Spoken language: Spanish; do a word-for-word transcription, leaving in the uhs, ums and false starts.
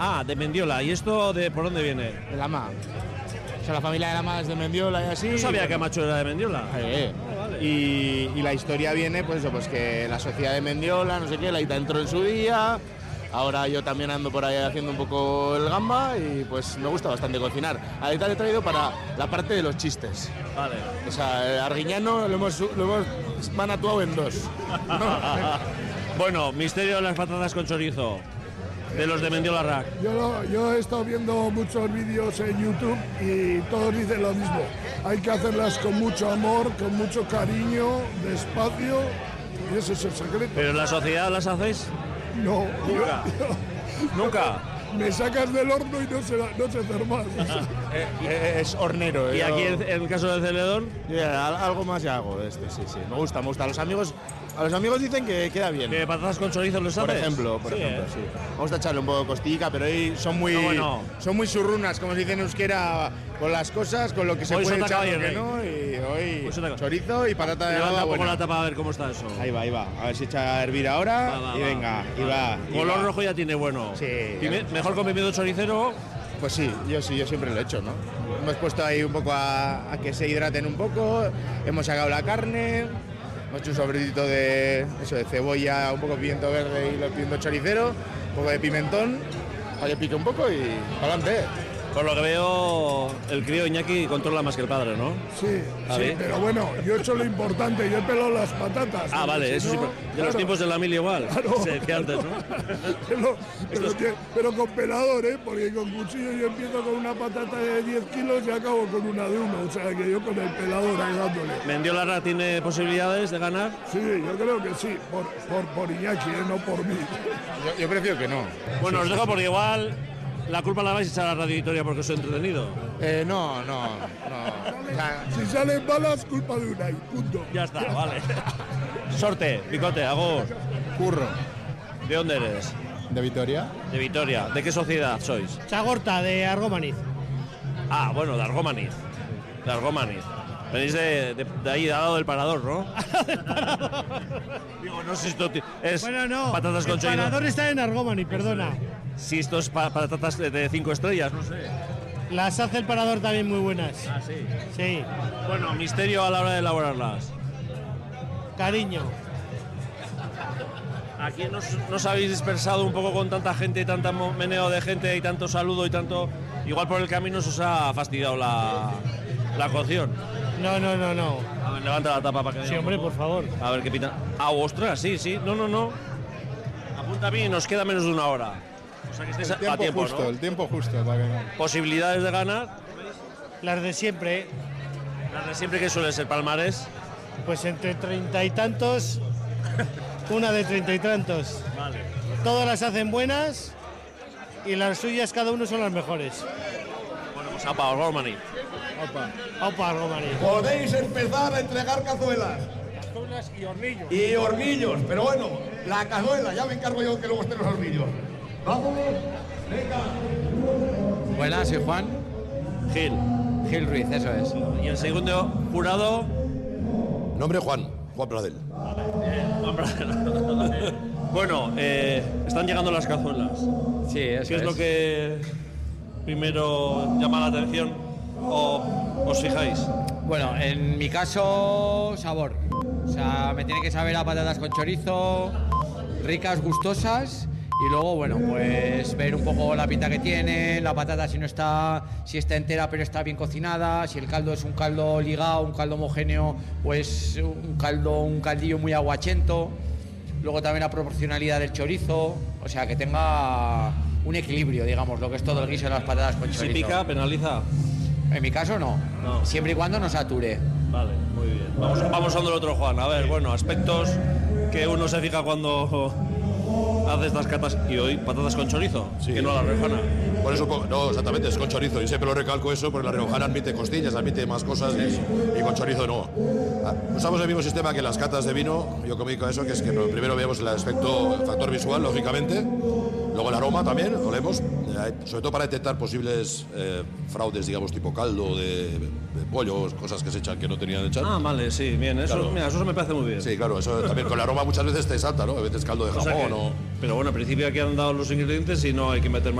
Ah, de Mendiola. ¿Y esto de por dónde viene? De Lama. O sea, la familia de Lama es de Mendiola y así. No sabía que Camacho era de Mendiola. Eh, Ah, vale. y, y la historia viene, pues eso, pues que la sociedad de Mendiola, no sé qué, la Ita entró en su día. Ahora yo también ando por ahí haciendo un poco el gamba y pues me gusta bastante cocinar. A Ita le he traído para la parte de los chistes. Vale. O sea, el Arguiñano lo hemos, lo hemos manatuado en dos. Bueno, misterio de las patatas con chorizo. De los de Mendiola Rack. Yo, lo- yo he estado viendo muchos vídeos en YouTube y todos dicen lo mismo. Hay que hacerlas con mucho amor, con mucho cariño, despacio, y ese es el secreto. ¿Pero en la sociedad las hacéis? No, Nunca. yo- Nunca. me sacas del horno y no sé, no sé hacer más. Eh, eh, es hornero. ¿Y yo- aquí en, en el caso del Celedón? yo ya, al- algo más ya hago de este, sí, sí. Me gusta, me gusta. A los amigos, a los amigos dicen que queda bien. ¿Que patatas con chorizo les haces? Por ejemplo, por Sí, ejemplo, ¿eh? sí. Me gusta echarle un poco de costica, pero hoy son muy, No, bueno. son muy surrunas, como se dice en euskera, con las cosas, con lo que se Hoy puede sota echar, lo caballo, que no, y hoy Hoy sota- chorizo y patata de Levanta lava un poco buena. la tapa a ver cómo está eso. Ahí va, ahí va. A ver si echa a hervir ahora Va, va, y va. venga, y Vale. va. y Color va. rojo ya tiene bueno. Sí. Pime- mejor con pimiento choricero. Pues sí, yo sí, yo siempre lo he hecho, ¿no? Hemos puesto ahí un poco a, a que se hidraten un poco, hemos sacado la carne, hemos hecho un sobrecito de eso, de cebolla, un poco de pimiento verde y lo pimiento choricero, un poco de pimentón, para que pique un poco y adelante. Por lo que veo, el crío Iñaki controla más que el padre, ¿no? Sí, ¿Ah, sí, sí? pero bueno, yo he hecho lo importante, yo he pelado las patatas. Ah, porque vale, si eso sí. no, De los claro, tiempos de la mil igual. Claro. Se decía antes, ¿no? pero, pero, es- que- pero con pelador, ¿eh? Porque con cuchillo yo empiezo con una patata de diez kilos y acabo con una de uno. O sea que yo con el pelador ahí dándole. ¿Mendiola Rack tiene posibilidades de ganar? Sí, yo creo que sí, por, por, por Iñaki, ¿eh? No por mí. Yo, yo prefiero que no. Bueno, os dejo porque igual la culpa la vais a echar a Radio Victoria porque soy entretenido. Eh, no, no, no. O sea, Si salen balas, culpa de Unai, punto. Ya está, vale. Sorte, picote, hago. Curro, ¿De dónde eres? de Vitoria. De Vitoria. ¿De qué sociedad sois? Chagorta, de Argomaniz. Ah, bueno, de Argomaniz. De Argomaniz. Venís de, de, de ahí, de al lado del parador, ¿no? Digo, no sé si esto ti- es Bueno, no. patatas con el chorizo. parador está en Argomaniz, perdona. Si esto es pa- patatas de, de cinco estrellas, no sé. Las hace el parador también muy buenas. Ah, sí. Sí, Bueno, misterio a la hora de elaborarlas. cariño. Aquí nos, nos habéis dispersado un poco con tanta gente y tanto mo- meneo de gente y tanto saludo y tanto. Igual por el camino se os ha fastidiado la, la cocción. No, no, no, no. A ver, levanta la tapa para que Sí, vea un hombre, poco. por favor. A ver qué pinta. Ah, ostras, sí, sí. No, no, no. Apunta bien, nos queda menos de una hora. O sea que estáis El a- tiempo a tiempo, justo, ¿no? el tiempo justo para que no. Posibilidades de ganar. Las de siempre, Las de siempre que suele ser palmarés. pues entre treinta y tantos, una de treinta y tantos. Vale. Todas las hacen buenas y las suyas cada uno son las mejores. Bueno, pues a Pau Gormani. Opa, Argomaniz. Podéis empezar a entregar cazuelas. Cazuelas y hornillos. Y hornillos, pero bueno, la cazuela, ya me encargo yo que luego estén los hornillos. Vamos, venga. Buenas, soy Juan. Gil. Gil Ruiz, eso es. Y el segundo jurado. Nombre Juan, Juan Pradel. Bueno, eh, están llegando las cazuelas. Sí, eso ¿Qué es lo que primero llama la atención o os fijáis? Bueno, en mi caso, sabor. O sea, me tiene que saber a patatas con chorizo, ricas, gustosas. Y luego, bueno, pues ver un poco la pinta que tiene, la patata si no está, si está entera pero está bien cocinada, si el caldo es un caldo ligado, un caldo homogéneo, pues un caldo, un caldillo muy aguachento. Luego también la proporcionalidad del chorizo, o sea, que tenga un equilibrio, digamos, lo que es todo el guiso de las patatas con Si chorizo. pica, penaliza. En mi caso no, No. siempre y cuando no sature. Vale, muy bien. Vamos, vamos a el otro Juan. A ver, bueno, aspectos que uno se fija cuando hace estas catas. Y hoy, patatas con chorizo, Sí. que no la riojana. Por eso, no, exactamente, es con chorizo. Y siempre lo recalco eso, porque la riojana admite costillas, admite más cosas y, y con chorizo no. Ah, Usamos el mismo sistema que las catas de vino. Yo comunico eso, que es que primero vemos el aspecto, el factor visual, lógicamente. Luego el aroma también, olemos. Eh, Sobre todo para detectar posibles eh, fraudes, digamos, tipo caldo de, de pollo, cosas que se echan que no tenían echar. Ah, vale, sí, bien. Eso, Claro. mira, eso me parece muy bien. Sí, claro, eso también con el aroma muchas veces te salta, ¿no? A veces caldo de O sea jamón que- o... Pero bueno, al principio aquí han dado los ingredientes y no hay que meter más.